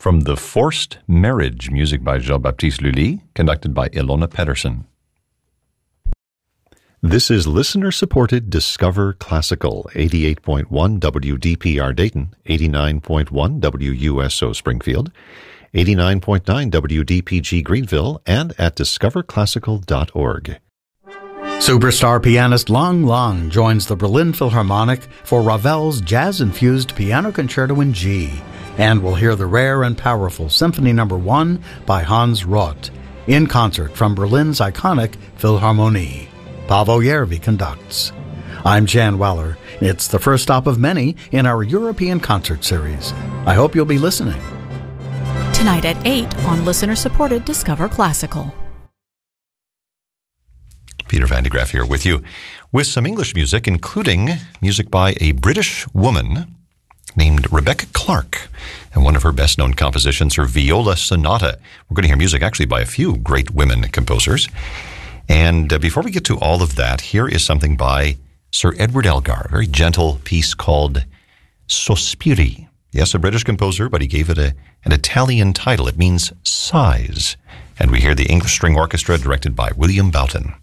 From The Forced Marriage, music by Jean-Baptiste Lully, conducted by Ilona Pedersen. This is listener-supported Discover Classical, 88.1 WDPR Dayton, 89.1 WUSO Springfield, 89.9 WDPG Greenville, and at discoverclassical.org. Superstar pianist Lang Lang joins the Berlin Philharmonic for Ravel's jazz-infused Piano Concerto in G, and we'll hear the rare and powerful Symphony No. 1 by Hans Roth, in concert from Berlin's iconic Philharmonie. Paavo Järvi conducts. I'm Jan Weller. It's the first stop of many in our European concert series. I hope you'll be listening. Tonight at 8 on listener-supported Discover Classical. Peter Van de Graaff here with you with some English music, including music by a British woman named Rebecca Clark. And one of her best-known compositions, her Viola Sonata. We're going to hear music actually by a few great women composers. And before we get to all of that, here is something by Sir Edward Elgar, a very gentle piece called Sospiri. Yes, a British composer, but he gave it an Italian title. It means sighs. And we hear the English String Orchestra directed by William Boughton.